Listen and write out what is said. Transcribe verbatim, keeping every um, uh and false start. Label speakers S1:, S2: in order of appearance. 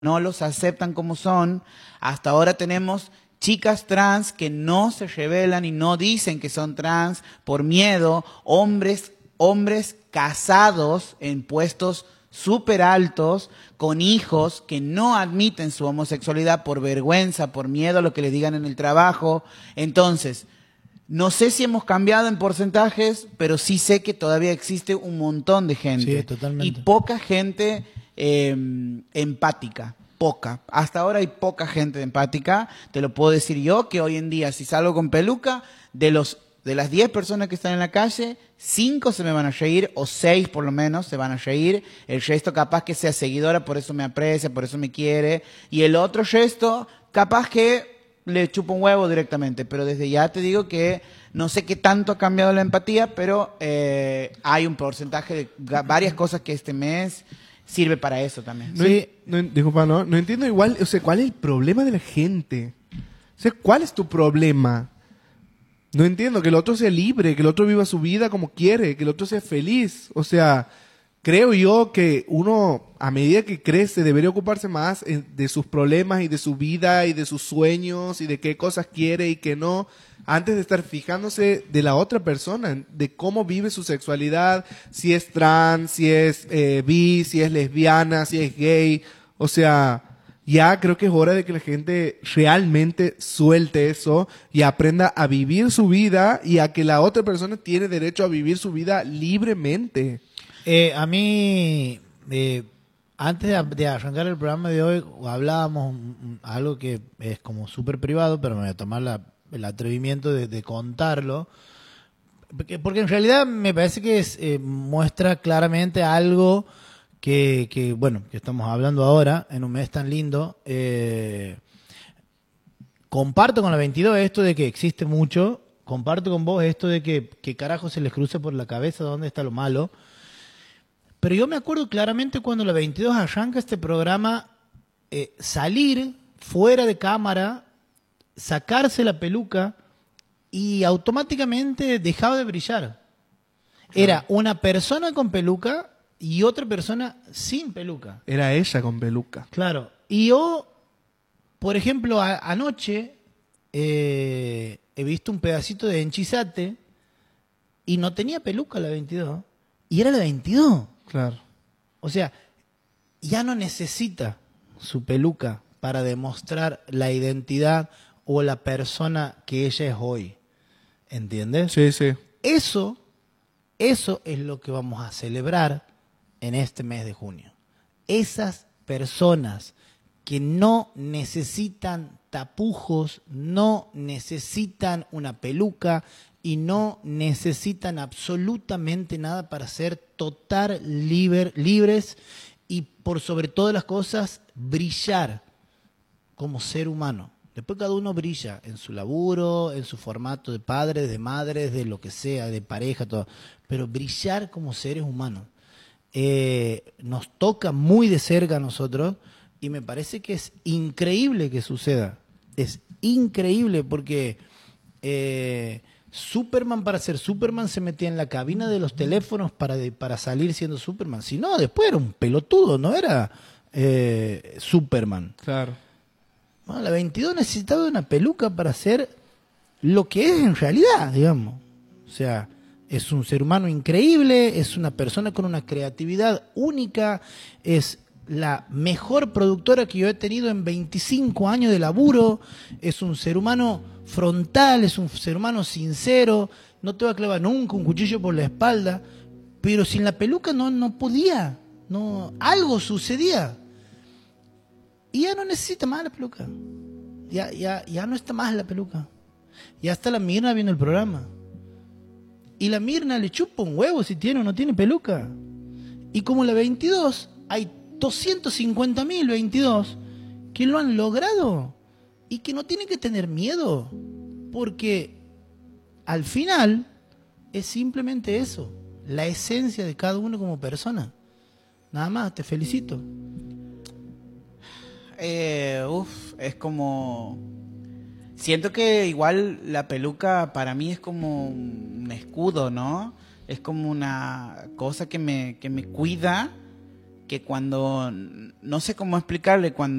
S1: no los aceptan como son. Hasta ahora tenemos chicas trans que no se revelan y no dicen que son trans por miedo, hombres, hombres casados en puestos súper altos, con hijos que no admiten su homosexualidad por vergüenza, por miedo a lo que les digan en el trabajo. Entonces, no sé si hemos cambiado en porcentajes, pero sí sé que todavía existe un montón de gente.
S2: Sí, totalmente.
S1: Y poca gente eh, empática. Poca. Hasta ahora hay poca gente empática. Te lo puedo decir yo, que hoy en día, si salgo con peluca, de los de las diez personas que están en la calle, cinco se me van a reír, o seis por lo menos se van a reír. El resto capaz que sea seguidora, por eso me aprecia, por eso me quiere. Y el otro resto, capaz que le chupa un huevo directamente. Pero desde ya te digo que no sé qué tanto ha cambiado la empatía, pero eh, hay un porcentaje de varias cosas que este mes sirve para eso también.
S3: No,
S2: Sí.
S3: no, disculpa, no, no entiendo igual, o sea, ¿cuál es el problema de la gente? O sea, ¿cuál es tu problema? No entiendo, que el otro sea libre, que el otro viva su vida como quiere, que el otro sea feliz. O sea, creo yo que uno, a medida que crece, debería ocuparse más de sus problemas y de su vida y de sus sueños y de qué cosas quiere y qué no, antes de estar fijándose de la otra persona, de cómo vive su sexualidad, si es trans, si es eh, bi, si es lesbiana, si es gay. O sea, ya creo que es hora de que la gente realmente suelte eso y aprenda a vivir su vida y a que la otra persona tiene derecho a vivir su vida libremente.
S2: Eh, a mí, eh, antes de, de arrancar el programa de hoy, hablábamos mm, algo que es como súper privado, pero me voy a tomar la, el atrevimiento de, de contarlo. Porque, porque en realidad me parece que es, eh, muestra claramente algo que, que, bueno, que estamos hablando ahora, en un mes tan lindo. Eh, comparto con la veintidós esto de que existe mucho. Comparto con vos esto de que, que carajo se les cruce por la cabeza dónde está lo malo. Pero yo me acuerdo claramente cuando la veintidós arranca este programa, eh, salir fuera de cámara, sacarse la peluca y automáticamente dejaba de brillar. Era una persona con peluca y otra persona sin peluca.
S3: Era ella con peluca.
S2: Claro. Y yo, por ejemplo, a, anoche eh, he visto un pedacito de Enchizate y no tenía peluca la veintidós. Y era la veintidós.
S3: Claro.
S2: O sea, ya no necesita su peluca para demostrar la identidad o la persona que ella es hoy. ¿Entiendes?
S3: Sí, sí.
S2: Eso, eso es lo que vamos a celebrar en este mes de junio. Esas personas que no necesitan tapujos, no necesitan una peluca y no necesitan absolutamente nada para ser total liber, libres y por sobre todas las cosas brillar como ser humano. Después cada uno brilla en su laburo, en su formato de padres, de madres, de lo que sea, de pareja, todo. Pero brillar como seres humanos. Eh, nos toca muy de cerca a nosotros y me parece que es increíble que suceda. Es increíble porque eh, Superman, para ser Superman, se metía en la cabina de los teléfonos para, de, para salir siendo Superman. Si no, después era un pelotudo, no era eh, Superman.
S3: Claro.
S2: Bueno, la veintidós necesitaba una peluca para ser lo que es en realidad, digamos. O sea, es un ser humano increíble, es una persona con una creatividad única, es la mejor productora que yo he tenido en veinticinco años de laburo, es un ser humano frontal, es un ser humano sincero, no te va a clavar nunca un cuchillo por la espalda, pero sin la peluca no, no podía, no, algo sucedía. Y ya no necesita más la peluca, ya, ya, ya no está más la peluca, ya está la Mirna viendo el programa. Y la Mirna le chupa un huevo si tiene o no tiene peluca. Y como la veintidós, hay doscientos cincuenta mil veintidós que lo han logrado y que no tienen que tener miedo, porque al final es simplemente eso, la esencia de cada uno como persona. Nada más, te felicito.
S1: Eh, uf, es como... Siento que igual la peluca para mí es como un escudo, ¿no? Es como una cosa que me, que me cuida, que cuando, no sé cómo explicarle, cuando